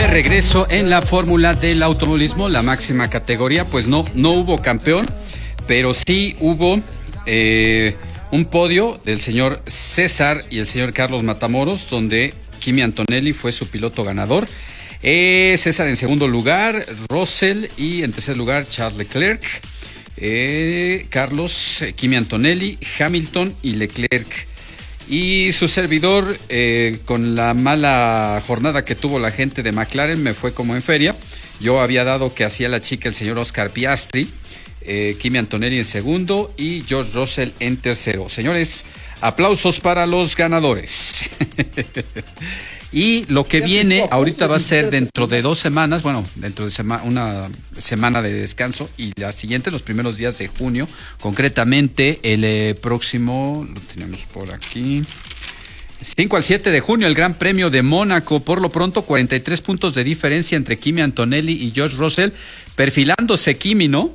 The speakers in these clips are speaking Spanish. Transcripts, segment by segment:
regreso en la fórmula del automovilismo, la máxima categoría. Pues no hubo campeón, pero sí hubo un podio del señor César y el señor Carlos Matamoros, donde Kimi Antonelli fue su piloto ganador. César en segundo lugar, Russell, y en tercer lugar Charles Leclerc. Carlos, Kimi Antonelli, Hamilton y Leclerc. Y su servidor, con la mala jornada que tuvo la gente de McLaren, me fue como en feria. Yo había dado que hacía la chica el señor Oscar Piastri, Kimi Antonelli en segundo y George Russell en tercero. Señores, aplausos para los ganadores. Y lo que viene ahorita va a ser dentro de 2 semanas, bueno, dentro de una semana de descanso, y la siguiente, los primeros días de junio, concretamente el próximo, lo tenemos por aquí, 5 al 7 de junio, el Gran Premio de Mónaco. Por lo pronto, 43 puntos de diferencia entre Kimi Antonelli y George Russell, perfilándose Kimi, ¿no?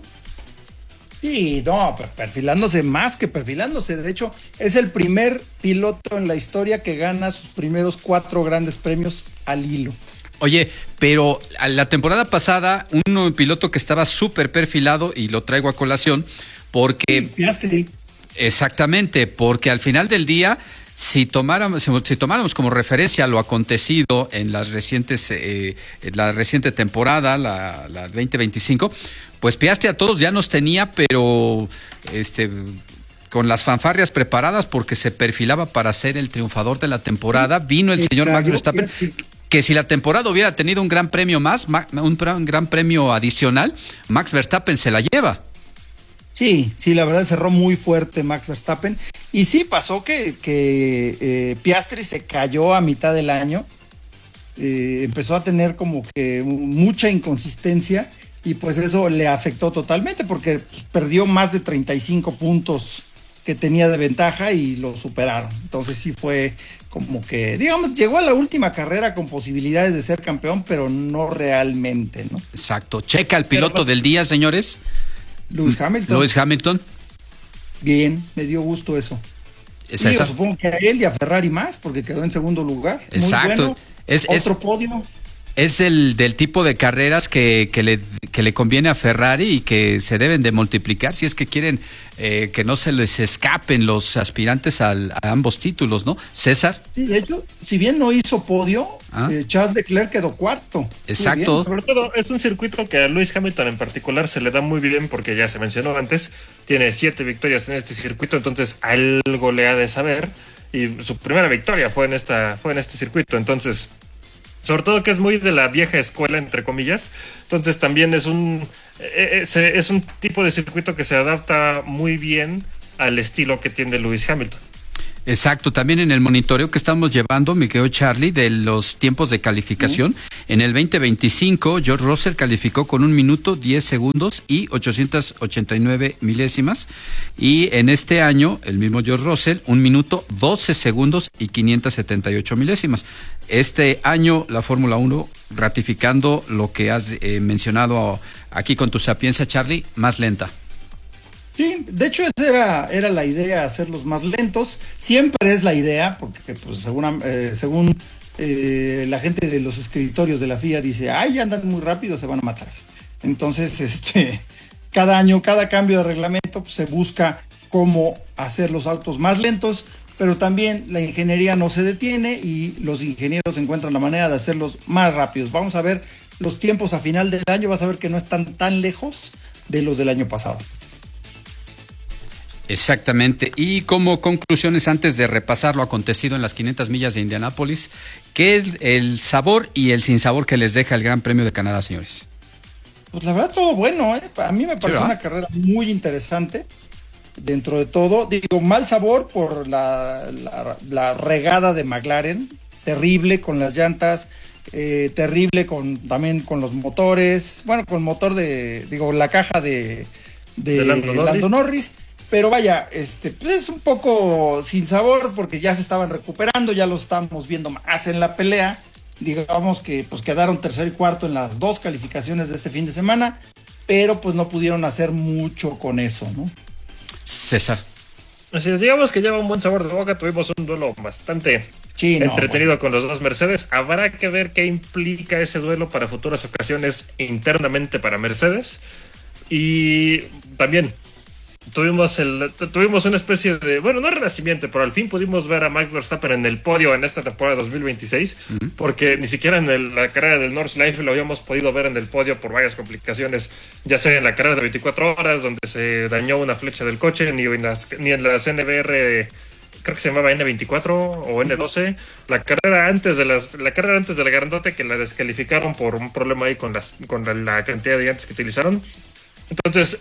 Sí, no, perfilándose más que perfilándose. De hecho, es el primer piloto en la historia que gana sus primeros 4 grandes premios al hilo. Oye, pero la temporada pasada, un piloto que estaba súper perfilado, y lo traigo a colación, porque... Sí, Piastri. Exactamente, porque al final del día, si tomáramos como referencia lo acontecido en las recientes, la reciente temporada, la 2025, pues Piastri a todos ya nos tenía, pero con las fanfarrias preparadas, porque se perfilaba para ser el triunfador de la temporada. Vino el señor Max Verstappen, que si la temporada hubiera tenido un gran premio más, un gran premio adicional, Max Verstappen se la lleva. Sí, la verdad cerró muy fuerte Max Verstappen. Y sí, pasó que Piastri se cayó a mitad del año. Empezó a tener como que mucha inconsistencia, y pues eso le afectó totalmente, porque perdió más de 35 puntos que tenía de ventaja y lo superaron. Entonces sí fue como que, digamos, llegó a la última carrera con posibilidades de ser campeón, pero no realmente, ¿no? Exacto. Checa el piloto del día, señores. Lewis Hamilton. Bien, me dio gusto eso. Supongo que a él y a Ferrari más, porque quedó en segundo lugar. Exacto. Muy bueno. Otro podio. Es del tipo de carreras que le conviene a Ferrari y que se deben de multiplicar si es que quieren que no se les escapen los aspirantes a ambos títulos, ¿no? César. Sí, de hecho, si bien no hizo podio, Charles Leclerc quedó cuarto. Exacto. Sobre todo es un circuito que a Lewis Hamilton en particular se le da muy bien, porque ya se mencionó antes, tiene 7 victorias en este circuito, entonces algo le ha de saber, y su primera victoria fue en este circuito, entonces... Sobre todo que es muy de la vieja escuela, entre comillas. Entonces también es un tipo de circuito que se adapta muy bien al estilo que tiene Lewis Hamilton. Exacto, también en el monitoreo que estamos llevando, mi querido Charlie, de los tiempos de calificación, en el 2025, George Russell calificó con 1 minuto 10 segundos y 889 milésimas, y en este año, el mismo George Russell, 1 minuto 12 segundos y 578 milésimas. Este año, la Fórmula 1, ratificando lo que has mencionado aquí con tu sapiencia, Charlie, más lenta. Sí, de hecho esa era la idea, hacerlos más lentos. Siempre es la idea, porque pues según la gente de los escritorios de la FIA dice, ay, andan muy rápido, se van a matar. Entonces, cada año, cada cambio de reglamento, pues, se busca cómo hacer los autos más lentos, pero también la ingeniería no se detiene y los ingenieros encuentran la manera de hacerlos más rápidos. Vamos a ver los tiempos a final del año, vas a ver que no están tan lejos de los del año pasado. Exactamente. Y como conclusiones, antes de repasar lo acontecido en las 500 millas de Indianápolis, ¿qué es el sabor y el sinsabor que les deja el Gran Premio de Canadá, señores? Pues la verdad, todo bueno, ¿eh? A mí me pareció una carrera muy interesante. Dentro de todo, digo, mal sabor por la regada de McLaren, terrible con las llantas, terrible también con los motores, bueno, con el motor la caja de Lando Norris. Pero vaya, pues es un poco sin sabor, porque ya se estaban recuperando, ya los estamos viendo más en la pelea. Digamos que pues quedaron tercero y cuarto en las 2 calificaciones de este fin de semana, pero pues no pudieron hacer mucho con eso, ¿no? César. Así es, digamos que lleva un buen sabor de boca. Tuvimos un duelo bastante Sí, entretenido con los dos Mercedes. Habrá que ver qué implica ese duelo para futuras ocasiones internamente para Mercedes. Y también tuvimos una especie de, bueno, no renacimiento, pero al fin pudimos ver a Max Verstappen en el podio en esta temporada 2026, porque ni siquiera en la carrera del Nordschleife lo habíamos podido ver en el podio por varias complicaciones, ya sea en la carrera de 24 horas, donde se dañó una flecha del coche, ni en las NBR, creo que se llamaba N24 o N12, la carrera antes de la grandote, que la descalificaron por un problema ahí con la cantidad de llantas que utilizaron. Entonces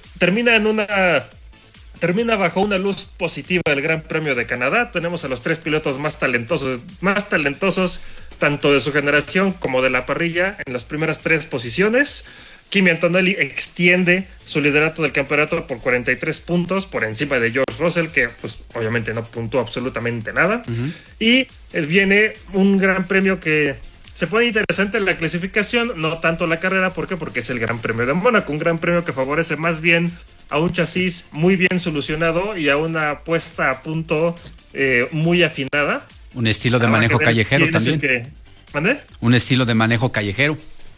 termina bajo una luz positiva el Gran Premio de Canadá. Tenemos a los tres pilotos más talentosos tanto de su generación como de la parrilla en las primeras tres posiciones. Kimi Antonelli extiende su liderato del campeonato por 43 puntos por encima de George Russell, que pues obviamente no puntuó absolutamente nada. Y viene un Gran Premio que se pone interesante en la clasificación, no tanto la carrera. ¿Por qué? Porque es el Gran Premio de Mónaco, un Gran Premio que favorece más bien a un chasis muy bien solucionado y a una puesta a punto muy afinada. Un estilo de manejo callejero también. ¿Mande? Un estilo de manejo callejero.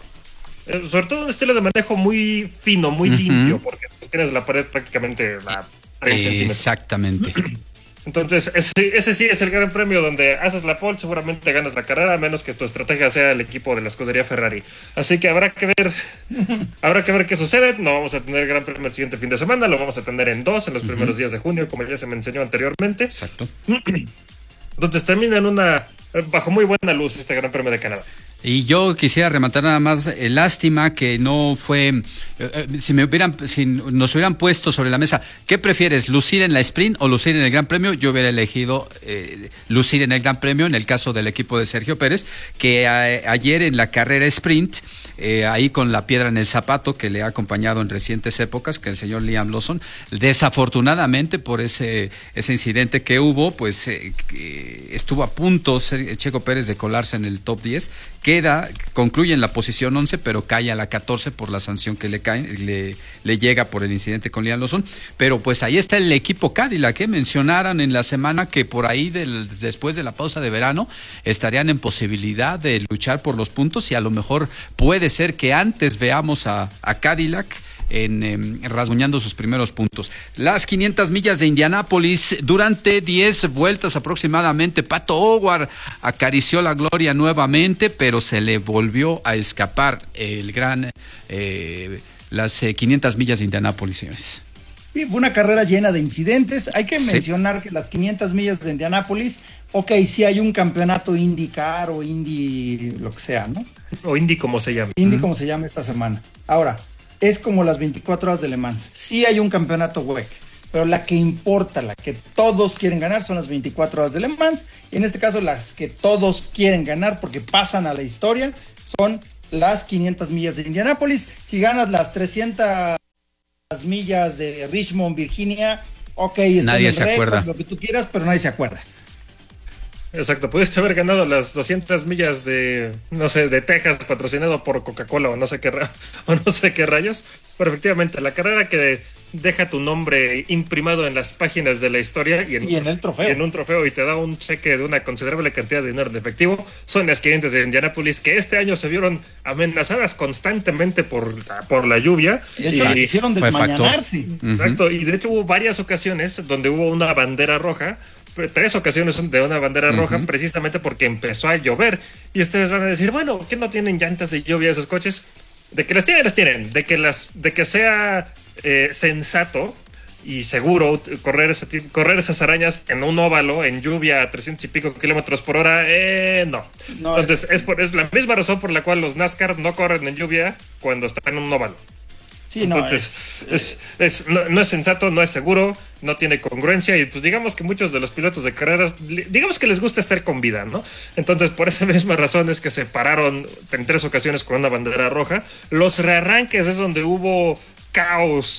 Sobre todo un estilo de manejo muy fino, muy limpio, porque tienes la pared prácticamente a 30 centímetros. Exactamente. Entonces, ese sí es el Gran Premio donde haces la pole, seguramente ganas la carrera, a menos que tu estrategia sea el equipo de la escudería Ferrari. Así que habrá que ver qué sucede. No vamos a tener el Gran Premio el siguiente fin de semana, lo vamos a tener en los primeros días de junio, como ya se me enseñó anteriormente. Exacto. Entonces termina bajo muy buena luz este Gran Premio de Canadá. Y yo quisiera rematar nada más, lástima que no fue, si nos hubieran puesto sobre la mesa, ¿qué prefieres, lucir en la sprint o lucir en el Gran Premio? Yo hubiera elegido lucir en el Gran Premio, en el caso del equipo de Sergio Pérez, que ayer en la carrera sprint, ahí con la piedra en el zapato que le ha acompañado en recientes épocas, que el señor Liam Lawson, desafortunadamente por ese incidente que hubo, pues estuvo a punto Checo Pérez de colarse en el top 10, concluye en la posición 11, pero cae a la 14 por la sanción que le llega por el incidente con Liam Lawson. Pero pues ahí está el equipo Cadillac, que mencionaron en la semana que por ahí después de la pausa de verano estarían en posibilidad de luchar por los puntos, y a lo mejor puede ser que antes veamos a Cadillac rasguñando sus primeros puntos. Las 500 millas de Indianápolis, durante 10 vueltas aproximadamente, Pato O'Ward acarició la gloria nuevamente, pero se le volvió a escapar las 500 millas de Indianápolis, señores. Sí, fue una carrera llena de incidentes. Hay que mencionar que las 500 millas de Indianápolis, sí hay un campeonato IndyCar o Indy, lo que sea, ¿no? O Indy como se llama. Indy como se llama esta semana. Ahora, es como las 24 horas de Le Mans. Sí hay un campeonato WEC, pero la que importa, la que todos quieren ganar, son las 24 horas de Le Mans. Y en este caso, las que todos quieren ganar porque pasan a la historia son las 500 millas de Indianápolis. Si ganas las 300 millas de Richmond, Virginia, nadie se acuerda. Lo que tú quieras, pero nadie se acuerda. Exacto, pudiste haber ganado las 200 millas de Texas, patrocinado por Coca-Cola o no sé qué rayos, pero efectivamente la carrera que deja tu nombre imprimado en las páginas de la historia y en el trofeo. Y en un trofeo, y te da un cheque de una considerable cantidad de dinero en efectivo, son las 500 de Indianápolis, que este año se vieron amenazadas constantemente por la lluvia. Y hicieron desmañanarse. Exacto, y de hecho hubo varias ocasiones donde hubo una bandera roja. 3 ocasiones de una bandera roja, precisamente porque empezó a llover. Y ustedes van a decir, bueno, ¿qué no tienen llantas de lluvia esos coches? De que las tienen. De que sea sensato y seguro correr esas arañas en un óvalo, en lluvia a 300 y pico kilómetros por hora, no. Entonces, es la misma razón por la cual los NASCAR no corren en lluvia cuando están en un óvalo. Sí, entonces, no es sensato, no es seguro, no tiene congruencia, y pues digamos que muchos de los pilotos de carreras, digamos que les gusta estar con vida, ¿no? Entonces, por esa misma razón es que se pararon en 3 ocasiones con una bandera roja. Los rearranques es donde hubo caos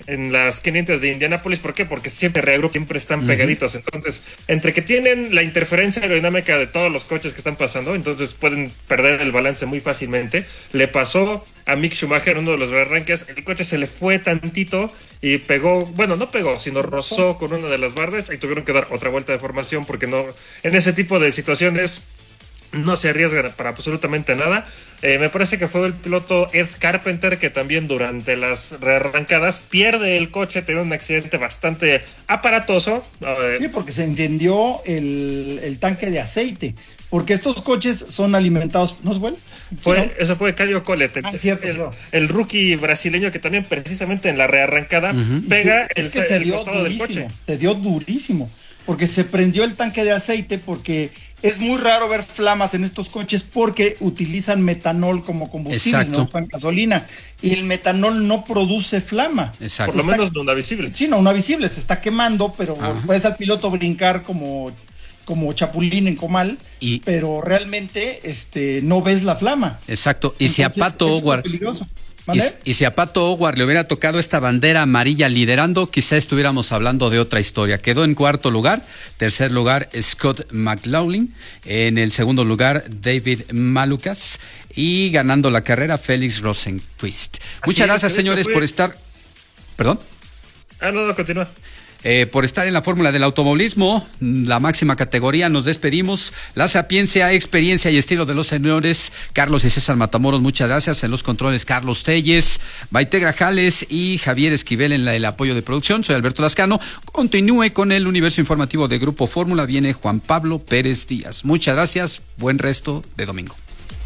en las 500 de Indianápolis. ¿Por qué? Porque siempre están pegaditos. Entonces, entre que tienen la interferencia aerodinámica de todos los coches que están pasando, entonces pueden perder el balance muy fácilmente. Le pasó a Mick Schumacher en uno de los arranques, el coche se le fue tantito y pegó, bueno, no pegó, sino rozó con una de las bardas y tuvieron que dar otra vuelta de formación porque no, en ese tipo de situaciones no se arriesgan para absolutamente nada. Me parece que fue el piloto Ed Carpenter que también durante las rearrancadas pierde el coche, tiene un accidente bastante aparatoso. Sí, porque se incendió el tanque de aceite. Porque estos coches son alimentados, ¿no es bueno? Eso fue Caio Collet, el rookie brasileño que también precisamente en la rearrancada pega el costado del coche. Se dio durísimo, porque se prendió el tanque de aceite, porque es muy raro ver flamas en estos coches porque utilizan metanol como combustible, no usan gasolina, y el metanol no produce flama. Exacto. Por lo menos no una visible. Sí, no una visible, se está quemando, pero puedes al piloto brincar como chapulín en comal, pero realmente no ves la flama. Exacto. Y entonces, si a Pato Howard y si a Pato Howard le hubiera tocado esta bandera amarilla liderando, quizá estuviéramos hablando de otra historia. Quedó en cuarto lugar, tercer lugar Scott McLaughlin, en el segundo lugar David Malukas y ganando la carrera Félix Rosenqvist. Muchas gracias, señores, por estar. ¿Perdón? No, continúa. Por estar en la fórmula del automovilismo, la máxima categoría, nos despedimos. La sapiencia, experiencia y estilo de los señores Carlos y César Matamoros, muchas gracias. En los controles, Carlos Telles, Maite Grajales y Javier Esquivel en el apoyo de producción. Soy Alberto Lascano. Continúe con el universo informativo de Grupo Fórmula. Viene Juan Pablo Pérez Díaz. Muchas gracias. Buen resto de domingo.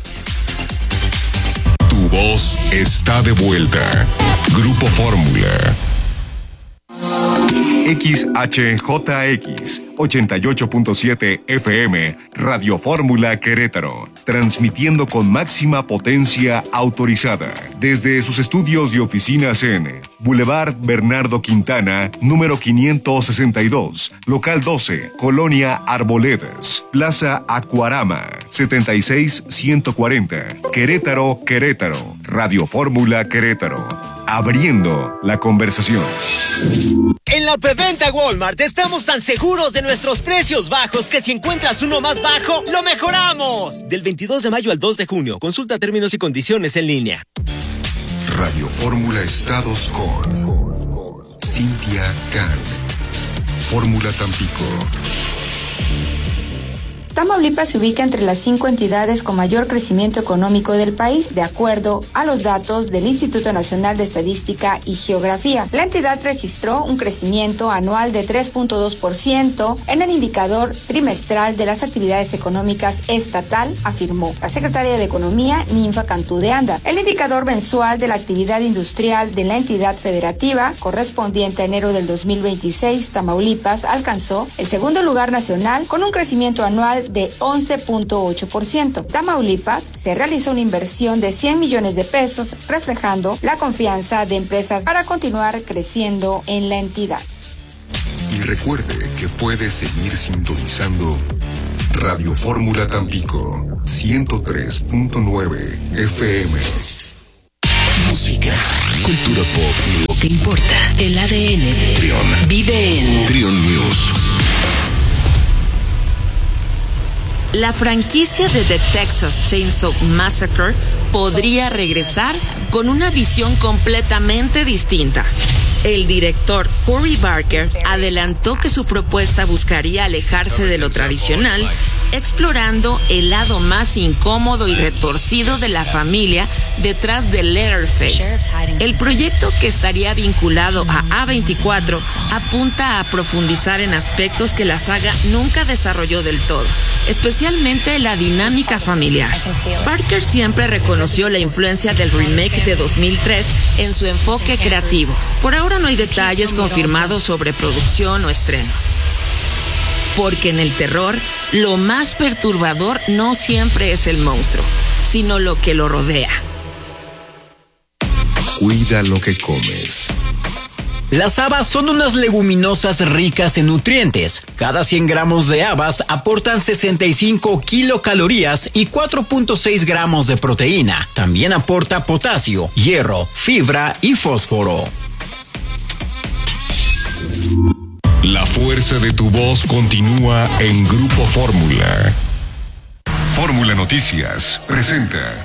Tu voz está de vuelta. Grupo Fórmula. XHJX 88.7 FM Radio Fórmula Querétaro, transmitiendo con máxima potencia autorizada desde sus estudios y oficinas en Boulevard Bernardo Quintana, número 562, local 12, Colonia Arboledas, Plaza Acuarama, 76140, Querétaro, Querétaro. Radio Fórmula Querétaro, abriendo la conversación. En la preventa Walmart estamos tan seguros de nuestros precios bajos que si encuentras uno más bajo, lo mejoramos. Del 22 de mayo al 2 de junio, consulta términos y condiciones en línea. Radio Fórmula Estados con Cintia Can. Fórmula Tampico. Tamaulipas se ubica entre las 5 entidades con mayor crecimiento económico del país, de acuerdo a los datos del Instituto Nacional de Estadística y Geografía. La entidad registró un crecimiento anual de 3.2% en el indicador trimestral de las actividades económicas estatal, afirmó la secretaria de Economía, Ninfa Cantú de Anda. El indicador mensual de la actividad industrial de la entidad federativa, correspondiente a enero del 2026, Tamaulipas alcanzó el segundo lugar nacional con un crecimiento anual de 11.8%. Tamaulipas se realizó una inversión de 100 millones de pesos, reflejando la confianza de empresas para continuar creciendo en la entidad. Y recuerde que puede seguir sintonizando Radio Fórmula Tampico 103.9 FM. Música, cultura pop y lo que importa. El ADN de Trion vive en Trion News. La franquicia de The Texas Chainsaw Massacre podría regresar con una visión completamente distinta. El director Corey Barker adelantó que su propuesta buscaría alejarse de lo tradicional, explorando el lado más incómodo y retorcido de la familia detrás de Leatherface. El proyecto, que estaría vinculado a A24, apunta a profundizar en aspectos que la saga nunca desarrolló del todo, especialmente la dinámica familiar. Barker siempre reconoció la influencia del remake de 2003 en su enfoque creativo. Por ahora no hay detalles confirmados sobre producción o estreno. Porque en el terror, lo más perturbador no siempre es el monstruo, sino lo que lo rodea. Cuida lo que comes. Las habas son unas leguminosas ricas en nutrientes. Cada 100 gramos de habas aportan 65 kilocalorías y 4.6 gramos de proteína. También aporta potasio, hierro, fibra y fósforo. La fuerza de tu voz continúa en Grupo Fórmula. Fórmula Noticias presenta.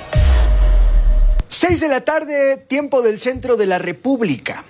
6 de la tarde, tiempo del centro de la República.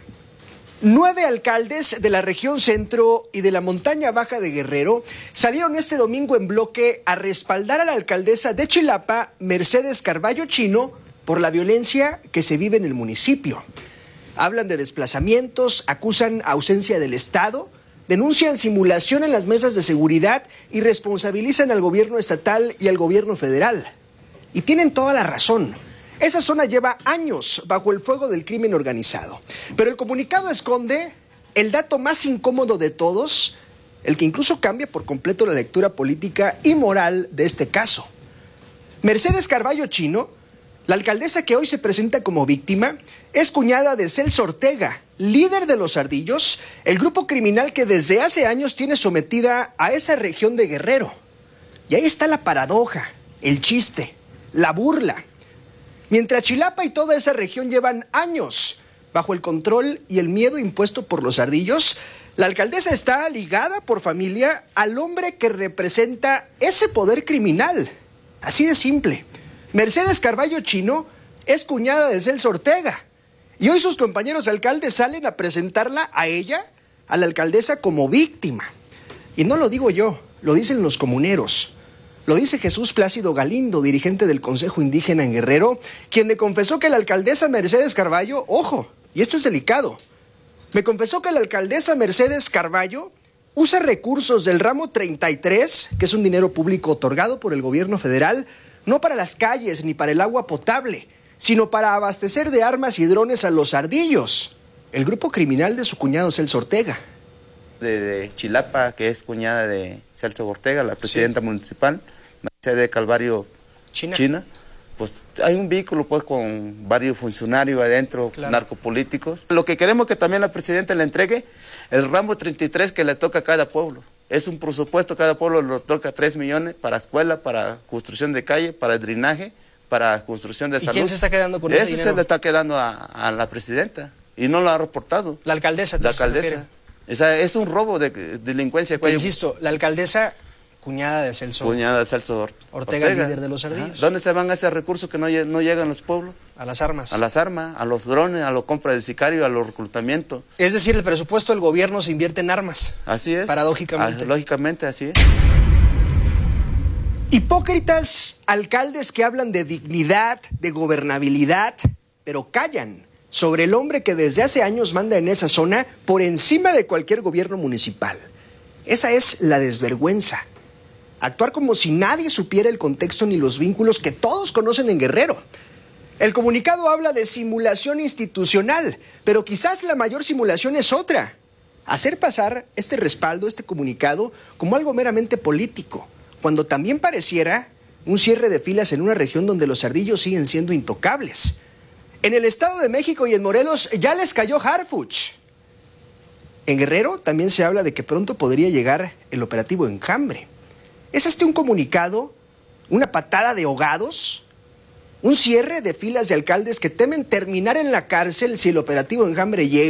9 alcaldes de la región centro y de la montaña baja de Guerrero salieron este domingo en bloque a respaldar a la alcaldesa de Chilapa, Mercedes Carballo Chino, por la violencia que se vive en el municipio. Hablan de desplazamientos, acusan ausencia del Estado, denuncian simulación en las mesas de seguridad y responsabilizan al gobierno estatal y al gobierno federal. Y tienen toda la razón. Esa zona lleva años bajo el fuego del crimen organizado. Pero el comunicado esconde el dato más incómodo de todos, el que incluso cambia por completo la lectura política y moral de este caso. Mercedes Carballo Chino, la alcaldesa que hoy se presenta como víctima, es cuñada de Celso Ortega, líder de Los Ardillos, el grupo criminal que desde hace años tiene sometida a esa región de Guerrero. Y ahí está la paradoja, el chiste, la burla. Mientras Chilapa y toda esa región llevan años bajo el control y el miedo impuesto por Los Ardillos, la alcaldesa está ligada por familia al hombre que representa ese poder criminal. Así de simple. Mercedes Carballo Chino es cuñada de Celso Ortega. Y hoy sus compañeros alcaldes salen a presentarla a ella, a la alcaldesa, como víctima. Y no lo digo yo, lo dicen los comuneros. Lo dice Jesús Plácido Galindo, dirigente del Consejo Indígena en Guerrero, quien me confesó que la alcaldesa Mercedes Carballo, ojo, y esto es delicado, me confesó que la alcaldesa Mercedes Carballo usa recursos del ramo 33, que es un dinero público otorgado por el gobierno federal, no para las calles ni para el agua potable, sino para abastecer de armas y drones a Los Ardillos, el grupo criminal de su cuñado Celso Ortega. De Chilapa, que es cuñada de Celso Ortega, la presidenta municipal, Mercedes Carballo China, pues hay un vehículo pues con varios funcionarios adentro, narcopolíticos. Lo que queremos es que también la presidenta le entregue el ramo 33 que le toca a cada pueblo. Es un presupuesto, cada pueblo le toca 3 millones para escuela, para construcción de calle, para drenaje, para construcción de salud. ¿Y quién se está quedando con ese dinero? Ese se le está quedando a la presidenta y no lo ha reportado. La alcaldesa. La alcaldesa. Es un robo de delincuencia. Pero insisto, la alcaldesa, cuñada de Celso. Cuñada de Celso Ortega, líder de Los Ardillos. ¿Dónde se van esos recursos que no llegan a los pueblos? A las armas. A las armas, a los drones, a la compra de sicario, a los reclutamientos. Es decir, el presupuesto del gobierno se invierte en armas. Así es. Paradójicamente. Lógicamente, así es. Hipócritas alcaldes que hablan de dignidad, de gobernabilidad, pero callan sobre el hombre que desde hace años manda en esa zona por encima de cualquier gobierno municipal. Esa es la desvergüenza. Actuar como si nadie supiera el contexto ni los vínculos que todos conocen en Guerrero. El comunicado habla de simulación institucional, pero quizás la mayor simulación es otra. Hacer pasar este respaldo, este comunicado, como algo meramente político, cuando también pareciera un cierre de filas en una región donde los ardillos siguen siendo intocables. En el Estado de México y en Morelos ya les cayó Harfuch. En Guerrero también se habla de que pronto podría llegar el operativo Enjambre. ¿Es un comunicado, una patada de ahogados, un cierre de filas de alcaldes que temen terminar en la cárcel si el operativo Enjambre llega?